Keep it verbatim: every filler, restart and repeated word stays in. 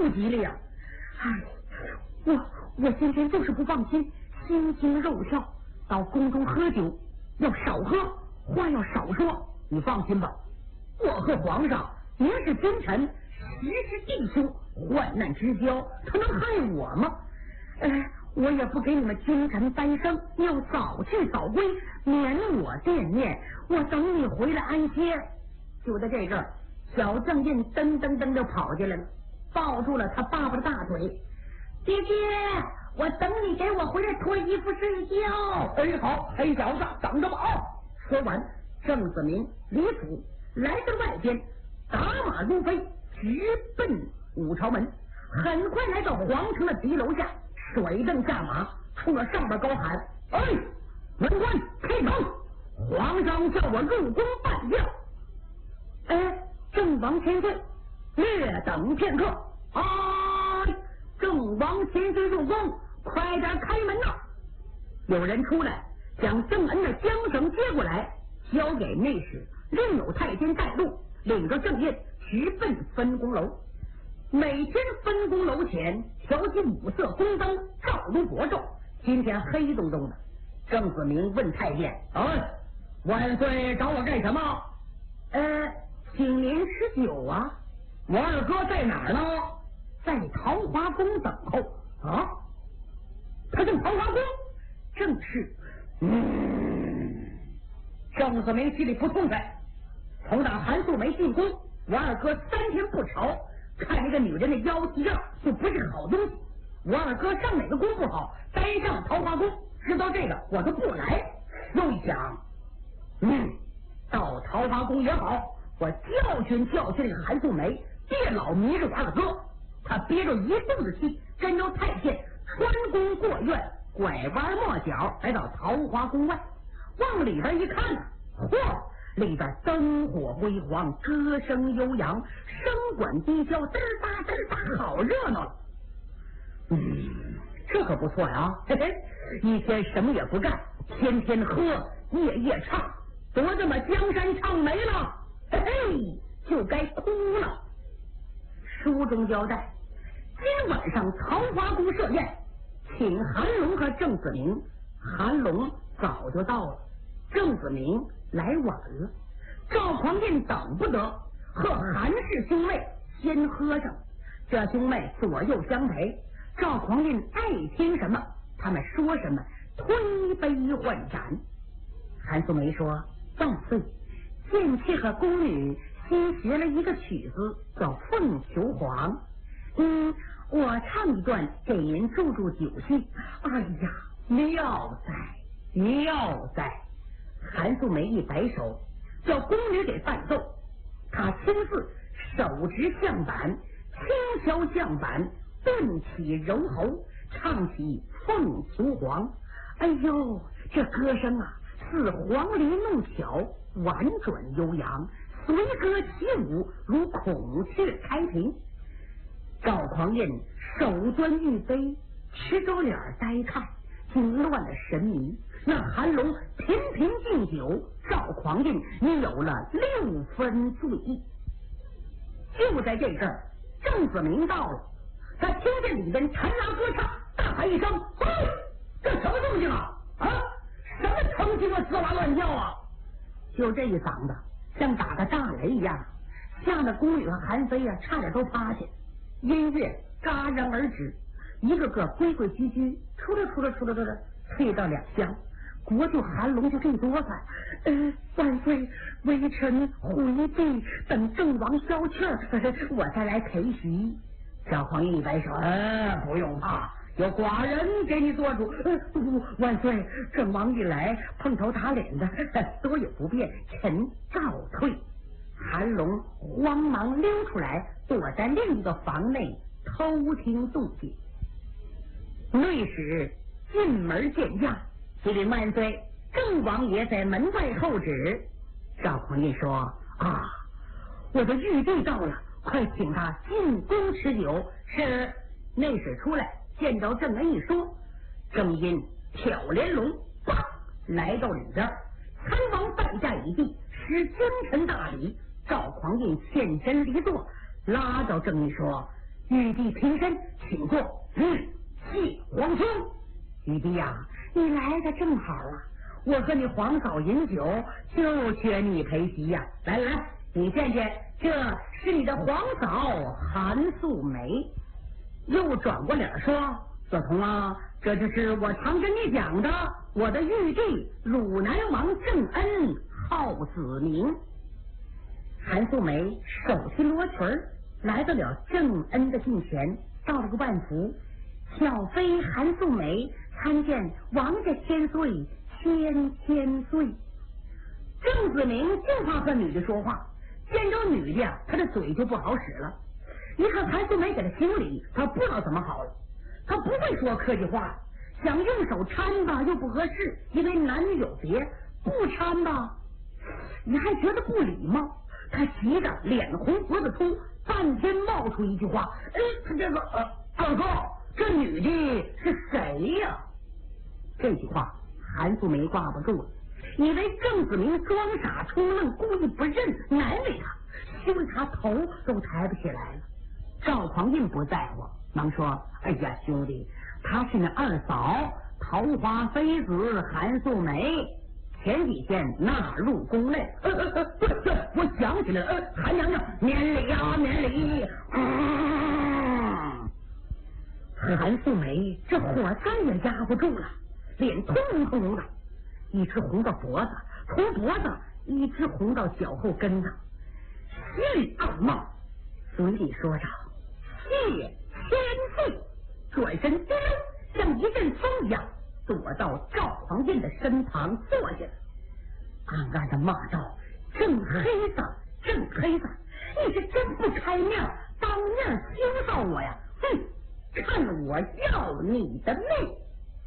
不吉利啊！哎，我我今天就是不放心，心惊肉跳，到宫中喝酒要少喝，话要少说。你放心吧，我和皇上您是君臣，实是弟兄，患难之交，他能害我吗？哎，我也不给你们君臣翻身，要早去早归，免我惦念。我等你回来安歇。就在这阵儿，小郑印噔噔噔就跑进来了，抱住了他爸爸的大腿。爹爹，我等你给我回来脱衣服睡觉。哎，好，黑小子，等着吧啊！说完，郑子明、李府来到外边，打马如飞，直奔武朝门。很快来到皇城的敌楼下，甩蹬下马，冲着上边高喊：“哎，门官开门！皇上叫我入宫拜驾。”哎，郑王千岁，略等片刻。哎，郑王千岁入宫，快点开门呐！有人出来，将郑恩的缰绳接过来，交给内侍，另有太监带路，领着郑印直奔分宫楼。每天分宫楼前调起五色宫灯，照如薄昼。今天黑洞洞的。郑子明问太监：“哎，万岁找我干什么？”“呃，请您吃酒啊。”“我二哥在哪儿呢？”“在桃花宫等候。”“啊，他进桃花宫？”“正是。”嗯，郑子明心里不痛快。从打韩素梅进宫，我二哥三天不朝，看这个女人的妖气样就不是好东西。我二哥上哪个宫不好，待上桃花宫，知道这个我都不来。又一想，嗯，到桃花宫也好，我教训教训这个韩素梅，别老迷着我二哥。他憋着一肚子气，跟着太监穿宫过院，拐弯抹角来到桃花宫外，往里边一看，嚯！里边灯火辉煌，歌声悠扬，声管低箫，嘚哒嘚哒，好热闹了。嗯，这可不错呀！嘿嘿，一天什么也不干，天天喝，夜夜唱，多这么江山唱没了，嘿嘿，就该哭了。书中交代，今晚上桃花宫设宴，请韩龙和郑子明。韩龙早就到了，郑子明来晚了。赵匡胤等不得，和韩氏兄妹先喝上。这兄妹左右相陪，赵匡胤爱听什么，他们说什么，推杯换盏。韩素梅说：“万岁，贱妾和宫女新学了一个曲子，叫《凤求凰》。嗯，我唱一段给您助助酒兴。”哎呀，妙哉妙哉！韩素梅一摆手，叫宫女给伴奏。他亲自手执象板，轻敲象板，顿起柔喉，唱起《凤求凰》。哎呦，这歌声啊，似黄鹂弄巧，婉转悠扬，随歌起舞，如孔雀开屏。赵匡胤手端玉杯，吃着脸呆看，惊乱了神迷。那韩龙频频敬酒，赵匡胤也有了六分醉意。就在这阵儿，郑子明到了，他听见里边弹拉歌唱，大喊一声：“嘿，这什么动静啊？啊，什么成精啊，吱哇乱叫啊！”就这一嗓子，像打个大雷一样，吓得宫女和韩妃啊，差点都趴下。音乐戛然而止，一个个规规矩矩，出了出了出了出了，退到两厢。国舅韩龙就这多饭，呃，万岁，微臣回避，等郑王消气儿，我再来陪席。赵匡胤一摆手，呃，不用怕，有寡人给你做主。呃，不，万岁，郑王一来碰头打脸的，多有不便，臣告退。韩龙慌忙溜出来，躲在另一个房内偷听动静。内史进门见驾，启禀万岁，郑王爷在门外候旨。赵匡胤说：“啊，我的玉帝到了，快请他进宫吃酒。”是。内史出来见着郑恩一说，郑因挑连龙，啪来到里边，参王拜驾已毕，施君臣大礼。赵匡胤欠身离座，拉着郑一说：“ 玉帝平身，请坐。嗯，谢皇兄。玉帝呀、啊，你来的正好啊！我和你皇嫂饮酒，就缺你陪席呀、啊！来来，你见见，这是你的皇嫂韩素梅。又转过脸说：“小童啊，这就是我常跟你讲的，我的玉帝汝南王郑恩，号子明。”韩素梅手提罗裙儿，来到了郑恩的近前，到了个万福。小妃韩素梅参见王家千岁，千千岁。郑子明就怕和女的说话，见着女的呀，他的嘴就不好使了。一看韩素梅给他行礼，他不知道怎么好了。他不会说客气话，想用手搀吧又不合适，因为男女有别；不搀吧，你还觉得不礼貌。他急得脸红脖子粗，半天冒出一句话：“哎，这个呃，二哥，这女的是谁呀？”这句话韩素梅挂不住了，以为郑子明装傻充愣，故意不认，难为他，羞得他头都抬不起来了。赵匡胤不在乎，忙说：“哎呀，兄弟，她是那二嫂桃花妃子韩素梅，前几天纳入宫内。”呃呃呃，对对，我想起来了，呃，韩娘娘免礼啊，免礼。嗯，韩素梅这火再也压不住了，脸通红的，一直红到脖子，从脖子一直红到脚后跟子，心里暗骂，嘴里说着：“谢千岁！”转身滴溜，像一阵风一样躲到赵匡胤的身旁坐下了，暗暗的骂道：“郑黑子，郑黑子，你是真不开面，当面羞臊我呀！哼，看我要你的命！”